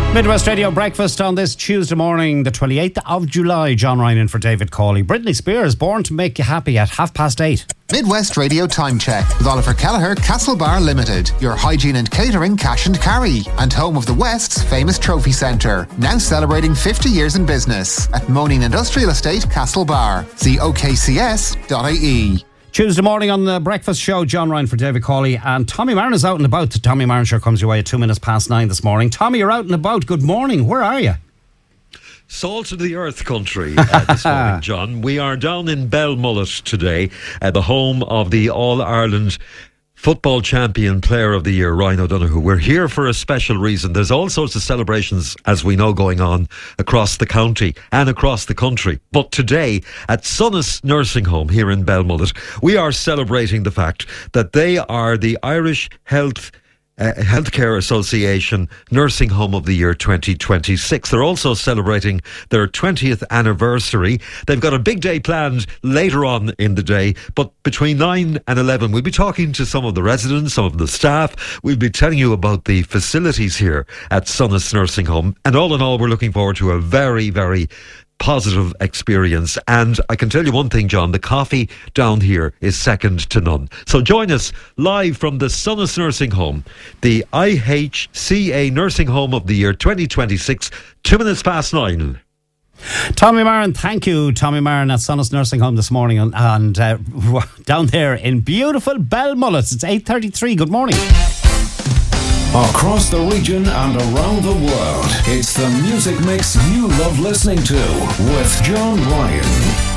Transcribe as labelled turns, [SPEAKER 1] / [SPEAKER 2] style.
[SPEAKER 1] Midwest Radio Breakfast on this Tuesday morning, the 28th of July. John Ryan in for David Cawley. Britney Spears, Born to Make You Happy at 8:30.
[SPEAKER 2] Midwest Radio Time Check with Oliver Kelleher, Castlebar Limited. Your hygiene and catering cash and carry. And home of the West's famous trophy centre. Now celebrating 50 years in business at Moaning Industrial Estate, Castlebar. See okcs.ie.
[SPEAKER 1] Tuesday morning on the Breakfast Show, John Ryan for David Cawley, and Tommy Marin is out and about. Tommy Marin sure comes your way at 9:02 this morning. Tommy, you're out and about. Good morning. Where are you?
[SPEAKER 3] Salt of the earth country this morning, John. We are down in Belmullet today, the home of the All-Ireland Football Champion Player of the Year, Ryan O'Donoghue. We're here for a special reason. There's all sorts of celebrations, as we know, going on across the county and across the country. But today, at Sonas Nursing Home here in Belmullet, we are celebrating the fact that they are the Irish Healthcare Association Nursing Home of the Year 2026. They're also celebrating their 20th anniversary. They've got a big day planned later on in the day, but between 9 and 11 we'll be talking to some of the residents, some of the staff. We'll be telling you about the facilities here at Sonas Nursing Home, and all in all we're looking forward to a very, very positive experience. And I can tell you one thing, John, the coffee down here is second to none. So join us live from the Sonas Nursing Home, the IHCA Nursing Home of the Year 2026, 9:02.
[SPEAKER 1] Tommy Marin, thank you. Tommy Marin at Sonas Nursing Home this morning, and down there in beautiful Belmullet. It's 8:33. Good morning.
[SPEAKER 4] Across the region and around the world, it's the music mix you love listening to with John Ryan.